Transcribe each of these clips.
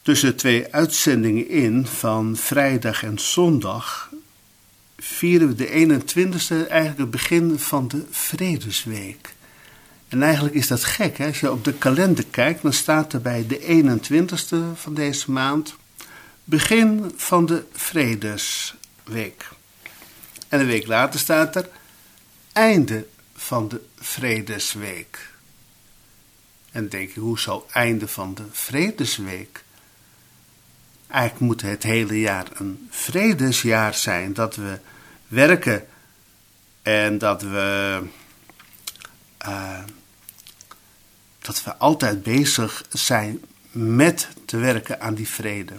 Tussen 2 uitzendingen in van vrijdag en zondag vieren we de 21ste eigenlijk het begin van de Vredesweek. En eigenlijk is dat gek, hè? Als je op de kalender kijkt, dan staat er bij de 21ste van deze maand begin van de Vredesweek. En een week later staat er einde van de Vredesweek. En dan denk je, hoezo einde van de Vredesweek? Eigenlijk moet het hele jaar een vredesjaar zijn, dat we werken en dat we altijd bezig zijn met te werken aan die vrede.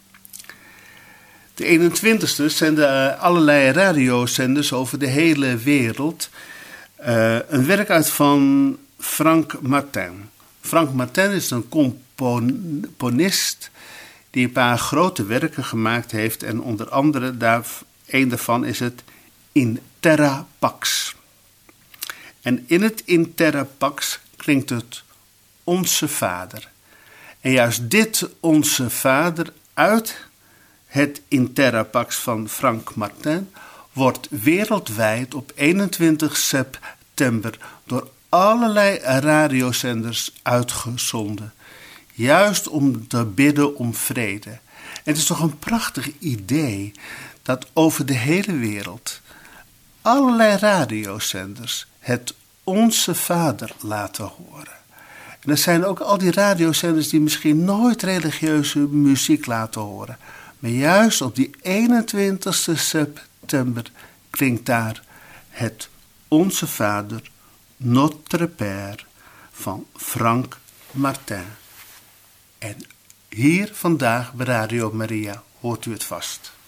De 21ste zenden allerlei radiozenders over de hele wereld een werk uit van Frank Martin. Frank Martin is een componist die een paar grote werken gemaakt heeft en onder andere een daarvan is het In Terra Pax. En in het In Terra Pax klinkt het Onze Vader. En juist dit Onze Vader uit het In Terra Pax van Frank Martin wordt wereldwijd op 21 september door allerlei radiozenders uitgezonden. Juist om te bidden om vrede. En het is toch een prachtig idee dat over de hele wereld allerlei radiozenders het Onze Vader laten horen. En er zijn ook al die radiozenders die misschien nooit religieuze muziek laten horen. Maar juist op die 21 september klinkt daar het Onze Vader, Notre Père van Frank Martin. En hier vandaag bij Radio Maria hoort u het vast.